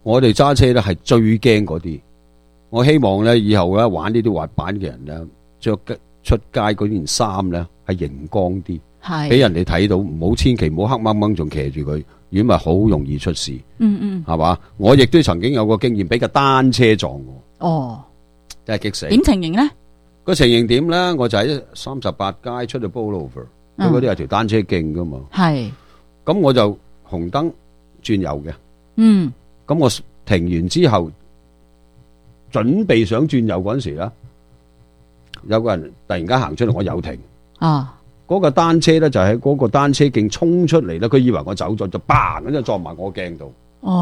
我哋揸車咧係最驚嗰啲。我希望咧以後咧玩呢啲滑板嘅人咧，着出街嗰件衫咧係熒光啲，俾人哋睇到，唔好千祈唔好黑掹掹仲騎住佢，如果咪好容易出事。係嘛？我亦都曾經有個經驗，俾個單車撞我。真係激死。 點情形咧？ 個情形點咧？我就喺38街出到 Pullover，佢嗰啲係條單車徑噶嘛。係。咁我就紅燈轉右嘅。咁我停完之後，準備想轉右嗰陣時咧，有個人突然間行出嚟，我有停。嗰個單車咧就喺嗰個單車徑衝出嚟咧，佢以為我走咗，就嘭咁就撞埋我鏡度。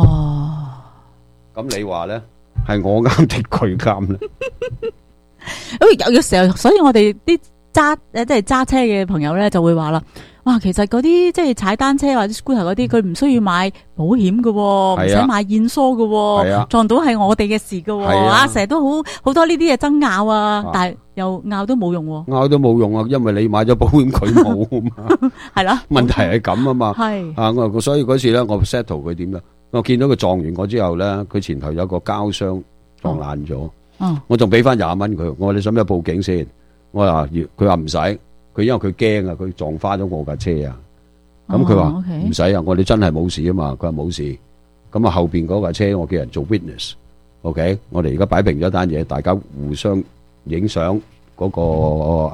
咁你話咧，係我啱定佢啱咧？ 有時候，所以我哋啲即係揸車嘅朋友咧，就會話啦。哇，其實嗰啲即係踩單車或者 scooter 嗰啲，佢唔需要買保險㗎，唔使買驗疏㗎，撞到係我哋嘅事㗎，成日都好多呢啲嘢爭拗啊，但係又拗都冇用， 拗都冇用啊，因為你買咗保險，佢冇啊嘛，係啦，問題係咁啊嘛，係所以嗰次咧，我 settle 佢點咧，我見到佢撞完我之後咧，佢前頭有個膠箱撞爛咗，我仲俾翻20蚊佢，我話你使唔使報警先？我話佢話唔使。佢因為佢驚啊，佢撞花咗我架車啊，咁佢話唔使啊，我哋真係冇事啊嘛，佢話冇事，咁啊後邊嗰架車我叫人做 witness，OK，我哋而家擺平咗單嘢，大家互相影相嗰個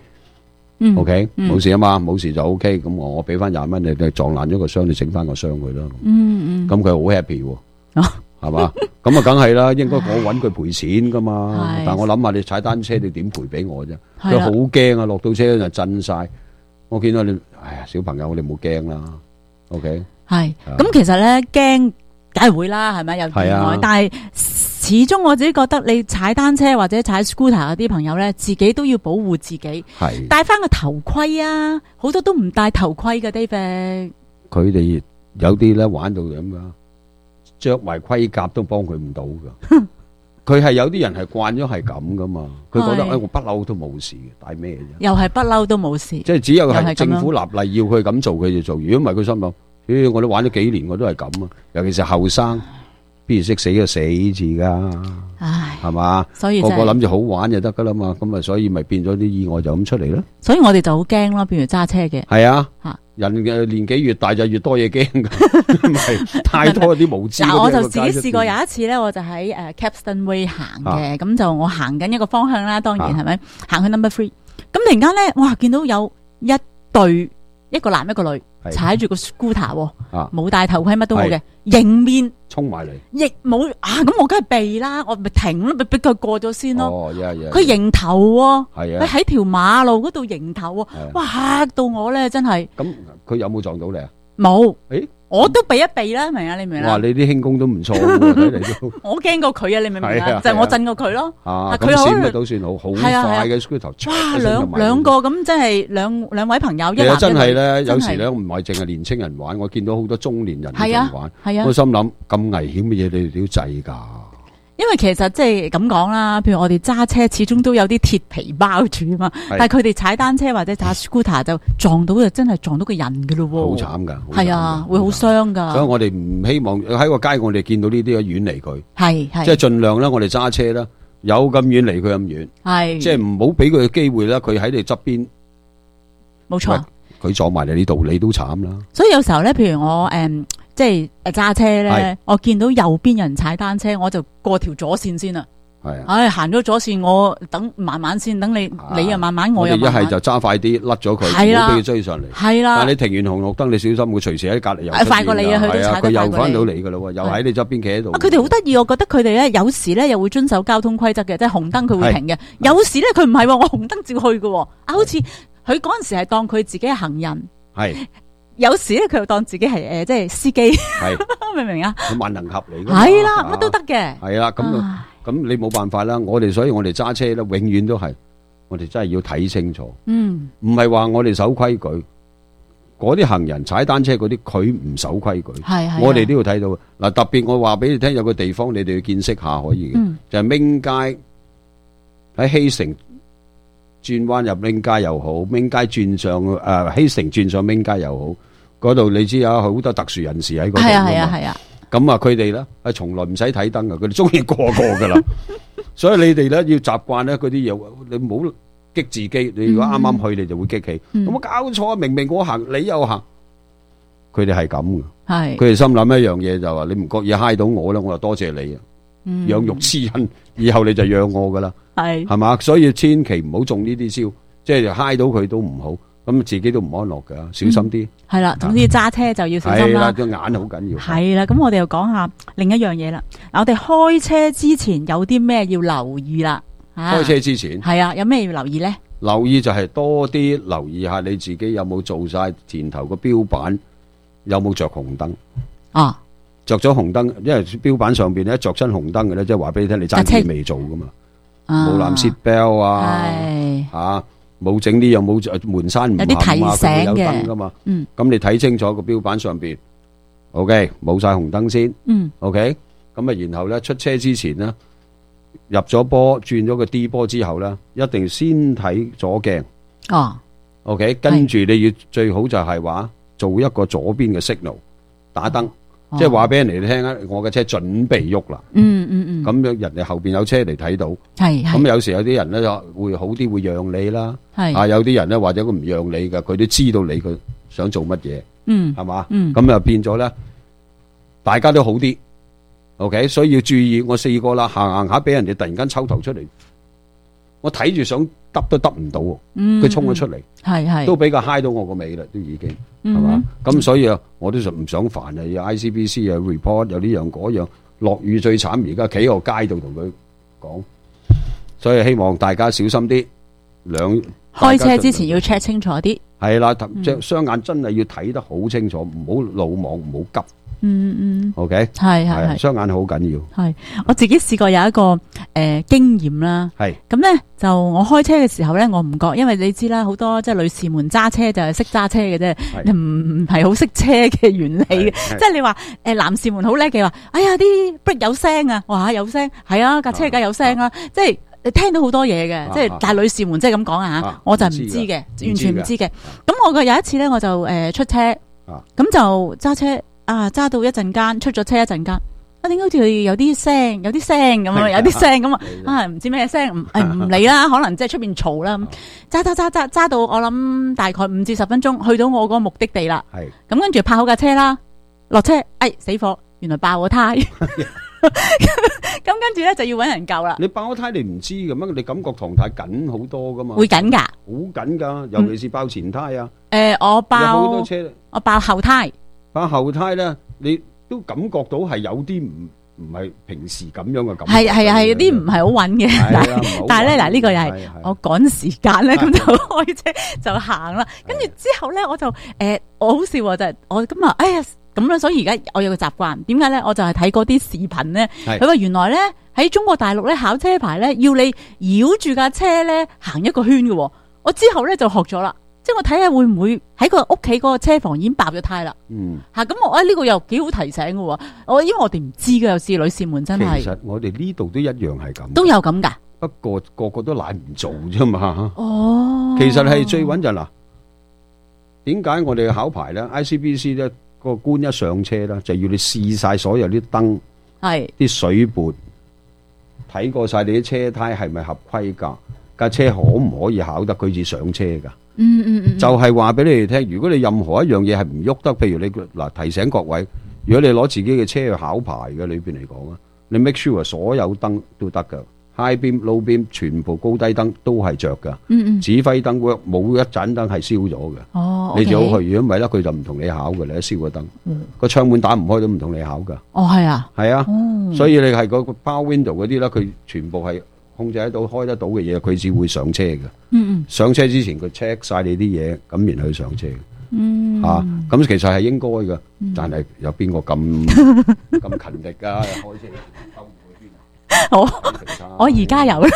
ID，OK，冇事啊嘛，冇事就 OK，咁我俾翻20蚊你，你撞爛咗個箱，你整翻個箱佢啦，咁佢好 happy 喎。係嘛？咁啊，梗係啦，應該我揾佢賠錢噶嘛。但係我諗下，你踩單車你點賠俾我啫？佢好驚啊！落到車就震晒。我見到你，哎呀，小朋友，我哋冇驚啦。OK，係。 咁其實咧，驚梗係會啦，係咪有意外？但係始終我自己覺得，你踩單車或者踩 scooter 嗰啲朋友咧，自己都要保護自己，戴翻個頭盔啊！好多都唔戴頭盔嘅 David。 佢哋有啲咧玩到咁噶。着埋盔甲都幫佢唔到噶，佢係有啲人係慣咗係咁噶嘛，佢覺得我不嬲都冇事嘅，帶咩啫？ 又係不嬲都冇事， 即係只有係政府立例要佢咁做，佢就做。如果唔係，佢心諗，我都玩咗幾年，我都係咁啊。尤其是後生，邊識死就死字噶，係嘛？所以個個諗住好玩就得噶啦嘛，咁啊，所以咪變咗啲意外就咁出嚟咯。 所以我哋就好驚咯，譬如揸車嘅。 係啊。人嘅年紀越大就越多嘢驚噶，唔係太多啲無知。 我就自己試過有一次咧，我就喺Capstan Way 行嘅，咁就我行緊一個方向啦，當然係咪行去 Number 3，咁突然間咧，哇，見到有一對一個男一個女踩住個 scooter，冇戴頭盔乜都冇嘅，迎面衝埋嚟， 亦冇啊，咁我梗係避啦，我咪停咯，俾佢過咗先咯。佢迎頭喎，佢喺條馬路嗰度迎頭喎，哇，嚇到我咧，真係。咁佢有冇撞到你啊？ 冇。誒，我都避一避啦，明啊？你明啦？ 哇，你啲輕功都唔錯喎，睇嚟都。 我驚過佢啊！你明唔明啊？就係我震過佢咯。 佢閃都算好快嘅 scooter。 哇，兩個咁，真係兩位朋友一男一女。 真係咧，有時咧唔係淨係年青人玩，我見到好多中年人喺度玩。係啊，我心諗咁危險嘅嘢，你哋都要制㗎。 因為其實即係咁講啦，譬如我哋揸車始終都有啲鐵皮包住啊嘛，但係佢哋踩單車或者踩 scooter 就撞到就真係撞到個人噶咯喎， 好慘噶， 係啊，會好傷噶。 所以我哋唔希望喺個街我哋見到呢啲遠離佢， 係即係盡量咧，我哋揸車啦，有咁遠離佢咁遠，係即係唔好俾佢嘅機會啦，佢喺你側邊，冇錯，佢撞埋你呢度，你都慘啦。所以有時候咧，譬如我即係揸車咧，我見到右邊人踩單車，我就過條左線先啦。係啊，行咗左線，我等慢慢先，等你又慢慢，我又慢慢。一係就揸快啲，甩咗佢，唔好俾佢追上嚟。係啦，但係你停完紅綠燈，你小心，會隨時喺隔籬又快過你啊！佢都踩得快過你。佢又翻到你噶啦，又喺你側邊企喺度。佢哋好得意，我覺得佢哋咧有時咧又會遵守交通規則嘅，即係紅燈佢會停嘅。有時咧佢唔係，我紅燈照去嘅。啊，好似佢嗰陣時係當佢自己係行人。係。有時咧，佢又當自己係即係司機，明唔明啊？佢萬能俠嚟嘅，係啦，乜都得嘅。係啦，咁你冇辦法啦。所以我哋揸車咧，永遠都係我哋真係要睇清楚。唔係話我哋守規矩，嗰啲行人踩單車嗰啲，佢唔守規矩。係我哋都要睇到嗱。特別我話俾你聽，有個地方你哋要見識下可以嘅，就係明街喺希城。轉彎入明街又好，明街轉上希城轉上明街又好，嗰度你知有好多特殊人士喺嗰度。係啊。 咁啊，佢哋咧係從來唔使睇燈嘅，佢哋中意過噶啦。所以你哋咧要習慣咧嗰啲嘢，你唔好激自己。你如果啱啱去，你就會激氣。有冇搞錯啊？明明我行，你又行。佢哋係咁嘅，佢哋心諗一樣嘢就話：你唔覺意揩到我咧，我就多謝你啊！養育之恩，以後你就養我噶啦，係嘛？所以千祈唔好中呢啲招，即係揩到佢都唔好。咁自己都唔安樂噶，小心啲。係啦，總之揸車就要小心啦。係啦，個眼好緊要。係啦，咁我哋又講下另一樣嘢啦。嗱，我哋開車之前有啲咩要留意啦？開車之前係啊，有咩要留意咧？留意就係多啲留意下你自己有冇做晒前頭個標板，有冇着紅燈。啊，着咗紅燈，因為標板上邊咧着親紅燈嘅咧，即係話俾你聽，你揸車未做噶嘛。冇攬 seat belt 啊，冇整啲又冇門閂唔閂啊，佢有燈噶嘛。咁你睇清楚個標板上邊 ，OK， 冇晒紅燈先。OK， 咁啊，然後咧出車之前咧，入咗波轉咗個 D 波之後咧，一定先睇左鏡。哦，OK， 跟住你要最好就係話做一個左邊嘅 signal 打燈，即係話俾人哋聽啊，我嘅車準備喐啦。咁樣人哋後邊有車嚟睇到。咁有時有啲人咧就會好啲，會讓你啦。有啲人咧或者佢唔讓你嘅，佢都知道你佢想做乜嘢。係嘛？咁又變咗咧，大家都好啲。OK， 所以要注意。我試過啦，行下俾人哋突然間抽頭出嚟，我睇住想揼都揼唔到，佢衝咗出嚟，都比較揩到我個尾啦，都已經係嘛？咁所以啊，我都唔想煩啊，有 ICBC 啊 report 有呢樣嗰樣，落雨最慘，而家企喺個街度同佢講，所以希望大家小心啲，開車之前要 check 清楚啲，係啦，隻雙眼真係要睇得好清楚，唔好魯莽，唔好急。OK， 係雙眼好緊要。係我自己試過有一個經驗啦。係咁咧，就我開車嘅時候咧，我唔覺，因為你知啦，好多即係女士們揸車就係識揸車嘅啫，唔係好識車嘅原理嘅。即係你話男士們好叻嘅話，哎呀啲 brake 有聲啊，哇有聲，係啊架車梗有聲啦，即係你聽到好多嘢嘅，即係但係女士們即係咁講啊吓，我就唔知嘅，完全唔知嘅。咁我有一次咧，我就出車，咁就揸車。揸到一陣間，出咗車一陣間，點解好似有啲聲咁啊？有啲聲咁啊！唔知咩聲，唔理啦，可能即係出邊嘈啦。揸到我諗大概5至10分鐘，去到我個目的地啦。係咁跟住泊好架車啦，落車，死火，原來爆咗胎。咁跟住咧就要搵人救啦。你爆咗胎你唔知嘅咩？你感覺狀態緊好多噶嘛？會緊噶，好緊噶，尤其是爆前胎啊。我爆後胎。後胎咧，你都感覺到係有啲唔係平時咁樣嘅感覺，係有啲唔係好穩嘅。但係咧嗱，呢個又係我趕時間咧，咁就開車就行啦。跟住之後咧，我就我好笑就係我今日咁樣，所以而家我有個習慣，點解咧？我就係睇嗰啲視頻咧，佢話原來咧喺中國大陸咧考車牌咧，要你繞住架車咧行一個圈嘅。我之後咧就學咗啦。即係我睇下會唔會喺個屋企嗰個車房已經爆咗胎啦。咁我呢個又幾好提醒嘅。因為我哋唔知嘅，有時女士們真係。其實我哋呢度都一樣係咁。都有咁噶。不過個個都懶唔做啫嘛。其實係最穩陣嗱。點解我哋考牌咧 ？ICBC 咧個官一上車咧，就要你試晒所有啲燈，啲水撥，睇過晒你啲車胎係咪合規格，架車可唔可以考得佢至上車噶？就係話俾你哋聽，如果你任何一樣嘢係唔喐得，譬如你嗱提醒各位，如果你攞自己嘅車去考牌嘅裏邊嚟講啊，你 make sure 所有燈都得噶 ，high beam、low beam 全部高低燈都係着噶，指揮燈 work 冇一盞燈係燒咗嘅，你最好去，如果唔係咧，佢就唔同你考嘅，你一燒個燈，個窗門打唔開都唔同你考噶。係啊，係啊，所以你係嗰個 power window 嗰啲咧，佢全部係控制得到、開得到嘅嘢，佢只會上車嘅。上車之前佢 check 晒你啲嘢，咁然後去上車。咁其實係應該嘅，但係有邊個咁勤力啊？開車兜唔去邊啊？我而家有啦。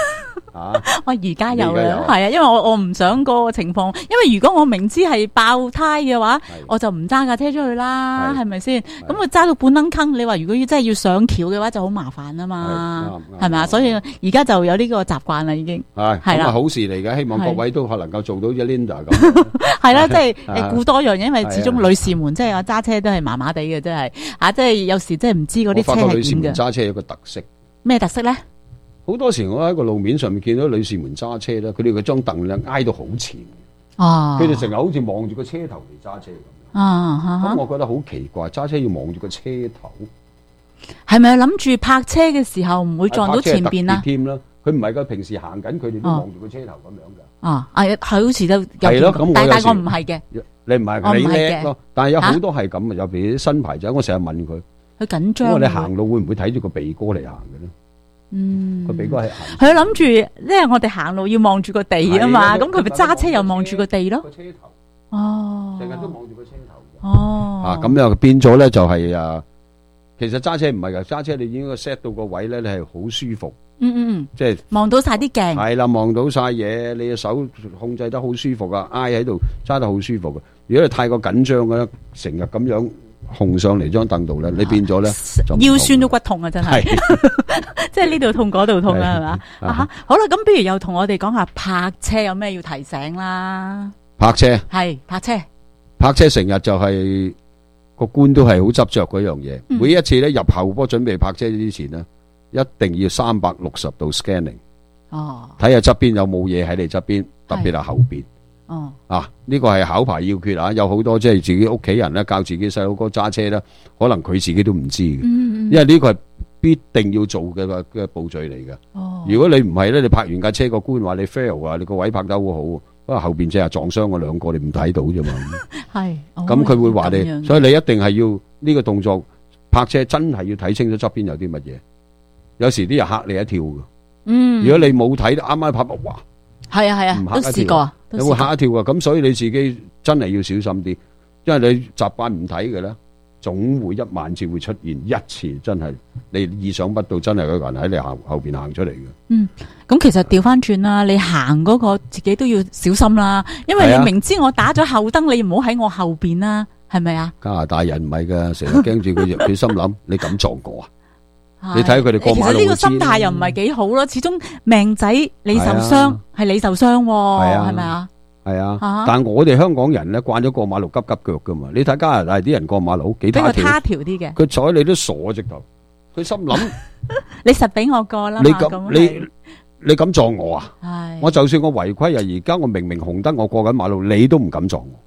我而家有啦，係啊，因為我唔想嗰個情況，因為如果我明知係爆胎嘅話，我就唔揸架車出去啦，係咪先？咁我揸到半坑坑，你話如果真係要上橋嘅話，就好麻煩啊嘛，係咪啊？所以而家就有呢個習慣啦，已經係啦， 好事嚟嘅，希望各位都能夠做到似 Linda 咁， 係啦，即係顧多樣嘢，因為始終女士們即係我揸車都係麻麻地嘅，真係即係有時真係唔知嗰啲車係點嘅。我發覺女士們揸車有個特色，咩特色咧？好多時我喺個路面上面見到女士們揸車咧，佢哋嗰張凳咧挨到好前，佢哋成日好似望住個車頭嚟揸車咁。咁我覺得好奇怪，揸車要望住個車頭，係咪諗住泊車嘅時候唔會撞到前邊啊？添啦，佢唔係噶，平時行緊佢哋都望住個車頭咁樣噶。係好似都係咯，咁但係我唔係嘅，你唔係你叻咯，但係有好多係咁啊，尤其啲新牌仔，我成日問佢緊張，我哋行路會唔會睇住個鼻哥嚟行嘅咧？個鼻哥係行，佢諗住，即係我哋行路要望住個地啊嘛，咁佢咪揸車又望住個地咯。個車頭，成日都望住個車頭。咁又變咗咧，就係其實揸車唔係噶，揸車你應該 set 到個位咧，你係好舒服。即係望到晒啲鏡。係啦，望到晒嘢，你嘅手控制得好舒服啊，挨喺度揸得好舒服嘅。如果你太過緊張嘅咧，成日咁樣控上嚟張凳度咧，你變咗咧腰酸都骨痛啊！真係，即係呢度痛嗰度痛啦，係嘛？好啦，咁不如又同我哋講下泊車有咩要提醒啦？泊車係泊車，成日就係個官都係好執着嗰樣嘢。每一次咧入後波準備泊車之前呢，一定要360度 scanning，睇下側邊有冇嘢喺你側邊，特別係後邊。呢個係考牌要訣啊！有好多即係自己屋企人咧教自己細佬哥揸車咧，可能佢自己都唔知嘅，因為呢個係必定要做嘅步序嚟嘅。如果你唔係咧，你泊完架車個官話你 fail 啊，你個位泊得好好，不過後邊即係撞傷嗰兩個，你唔睇到啫嘛。係，咁佢會話你，所以你一定係要呢個動作泊車，真係要睇清楚側邊有啲乜嘢。有時啲人嚇你一跳嘅，如果你冇睇，啱啱泊哇！係啊，都試過，你會嚇一跳噶。咁所以你自己真係要小心啲，因為你習慣唔睇嘅咧，總會1萬次會出現一次，真係你意想不到，真係有個人喺你後邊行出嚟嘅。咁其實調翻轉啦，你行嗰個自己都要小心啦，因為你明知我打咗後燈，你唔好喺我後邊啦，係咪啊？加拿大人唔係噶，成日驚住佢，佢心諗你敢撞我啊？你睇佢哋過馬路，其實呢個心態又唔係幾好咯。始終命仔你受傷係你受傷，係咪啊？係啊。但係我哋香港人咧慣咗過馬路急急腳噶嘛。你睇加拿大啲人過馬路幾他條啲嘅，佢睬你都傻直頭。佢心諗你實俾我過啦。你敢撞我啊？我就算我違規啊，而家我明明紅燈我過緊馬路，你都唔敢撞我。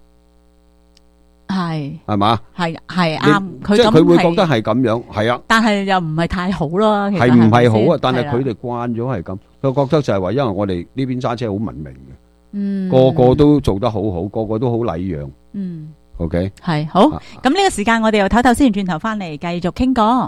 係嘛？係啱，即係佢會覺得係咁樣，係啊。但係又唔係太好咯，係唔係好啊？但係佢哋慣咗係咁，佢覺得就係話，因為我哋呢邊揸車好文明嘅，個個都做得好好，個個都好禮讓。OK，係好。咁呢個時間我哋又唞唞先，轉頭翻嚟繼續傾過。